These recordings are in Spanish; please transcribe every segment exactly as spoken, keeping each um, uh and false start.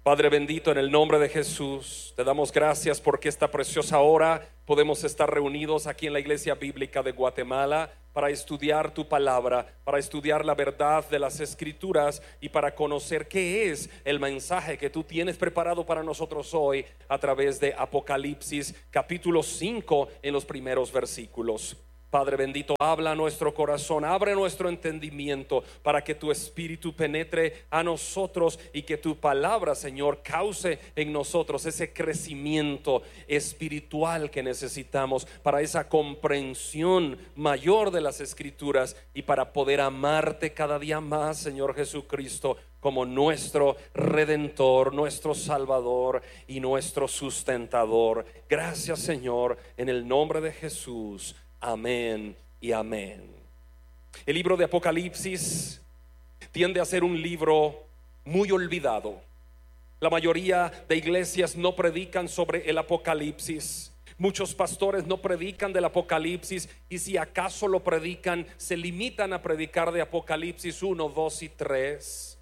Padre bendito, en el nombre de Jesús, te damos gracias porque esta preciosa hora podemos estar reunidos aquí en la Iglesia Bíblica de Guatemala para estudiar tu palabra, para estudiar la verdad de las Escrituras y para conocer qué es el mensaje que tú tienes preparado para nosotros hoy a través de Apocalipsis capítulo cinco en los primeros versículos. Padre bendito, habla a nuestro corazón, abre nuestro entendimiento para que tu espíritu penetre a nosotros y que tu palabra, Señor, cause en nosotros ese crecimiento espiritual que necesitamos para esa comprensión mayor de las Escrituras y para poder amarte cada día más, Señor Jesucristo, como nuestro Redentor, nuestro Salvador y nuestro sustentador. Gracias, Señor, en el nombre de Jesús. Amén y amén. El libro de Apocalipsis tiende a ser un libro muy olvidado. La mayoría de iglesias no predican sobre el Apocalipsis. Muchos pastores no predican del Apocalipsis, y si acaso lo predican, se limitan a predicar de Apocalipsis uno, dos y tres.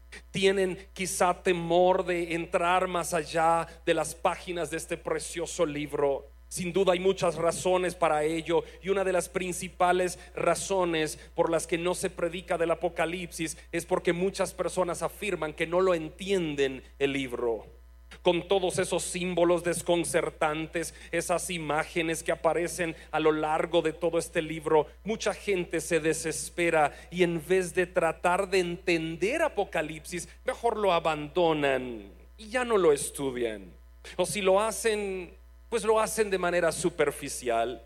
Tienen quizá temor de entrar más allá de las páginas de este precioso libro. Sin duda hay muchas razones para ello, y una de las principales razones por las que no se predica del Apocalipsis es porque muchas personas afirman que no lo entienden el libro. Con todos esos símbolos desconcertantes, esas imágenes que aparecen a lo largo de todo este libro, mucha gente se desespera y en vez de tratar de entender Apocalipsis, mejor lo abandonan y ya no lo estudian. O si lo hacen, pues lo hacen de manera superficial.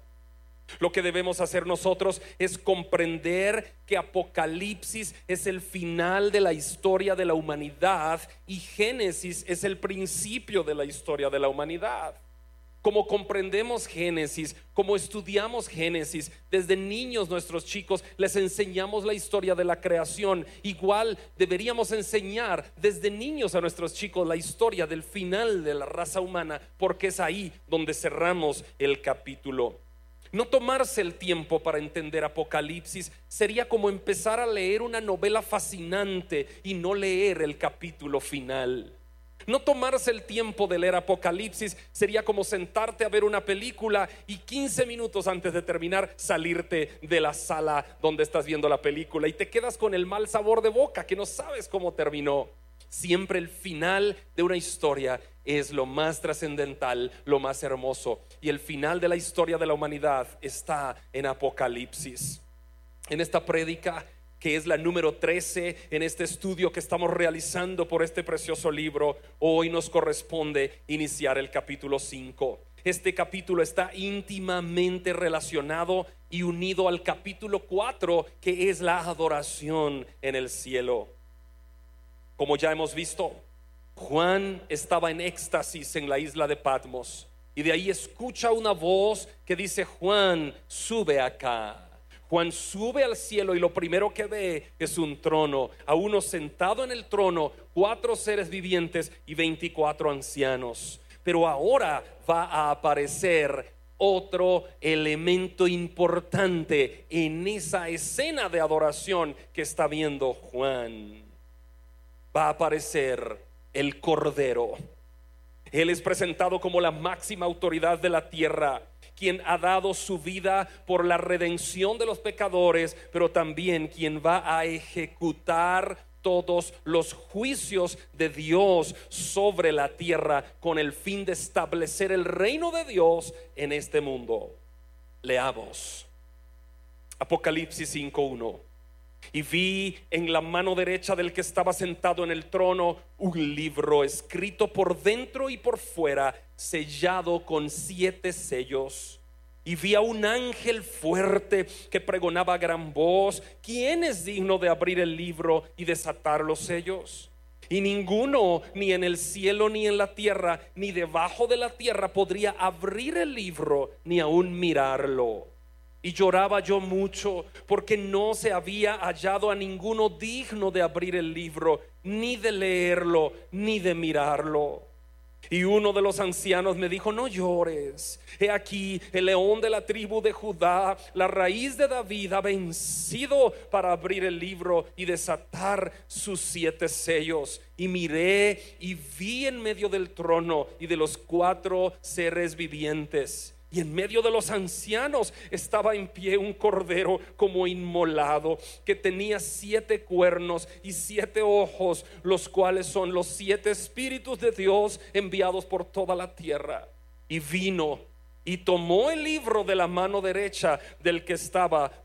Lo que debemos hacer nosotros es comprender que Apocalipsis es el final de la historia de la humanidad y Génesis es el principio de la historia de la humanidad. Como comprendemos Génesis, como estudiamos Génesis, desde niños nuestros chicos les enseñamos la historia de la creación. Igual deberíamos enseñar desde niños a nuestros chicos la historia del final de la raza humana, porque es ahí donde cerramos el capítulo. No tomarse el tiempo para entender Apocalipsis sería como empezar a leer una novela fascinante y no leer el capítulo final. No tomarse el tiempo de leer Apocalipsis sería como sentarte a ver una película y quince minutos antes de terminar salirte de la sala donde estás viendo la película y te quedas con el mal sabor de boca que no sabes cómo terminó. Siempre el final de una historia es lo más trascendental, lo más hermoso, y el final de la historia de la humanidad está en Apocalipsis. En esta prédica, que es la número trece en este estudio que estamos realizando por este precioso libro, hoy nos corresponde iniciar el capítulo cinco. Este capítulo está íntimamente relacionado y unido al capítulo cuatro, que es la adoración en el cielo. Como ya hemos visto, Juan estaba en éxtasis en la isla de Patmos, y de ahí escucha una voz que dice: Juan, sube acá. Juan sube al cielo y lo primero que ve es un trono, a uno sentado en el trono, cuatro seres vivientes y veinticuatro ancianos. Pero ahora va a aparecer otro elemento importante en esa escena de adoración que está viendo Juan. Va a aparecer el Cordero. Él es presentado como la máxima autoridad de la tierra, quien ha dado su vida por la redención de los pecadores, pero también quien va a ejecutar todos los juicios de Dios sobre la tierra con el fin de establecer el reino de Dios en este mundo. Leamos Apocalipsis cinco uno. Y vi en la mano derecha del que estaba sentado en el trono un libro escrito por dentro y por fuera, sellado con siete sellos. Y vi a un ángel fuerte que pregonaba a gran voz: ¿quién es digno de abrir el libro y desatar los sellos? Y ninguno, ni en el cielo, ni en la tierra, ni debajo de la tierra, podría abrir el libro, ni aún mirarlo. Y lloraba yo mucho, porque no se había hallado a ninguno digno de abrir el libro, ni de leerlo, ni de mirarlo. Y uno de los ancianos me dijo: no llores, he aquí el león de la tribu de Judá, la raíz de David, ha vencido para abrir el libro y desatar sus siete sellos. Y miré y vi en medio del trono y de los cuatro seres vivientes, y en medio de los ancianos estaba en pie un cordero como inmolado, que tenía siete cuernos y siete ojos, los cuales son los siete espíritus de Dios enviados por toda la tierra. Y vino y tomó el libro de la mano derecha del que estaba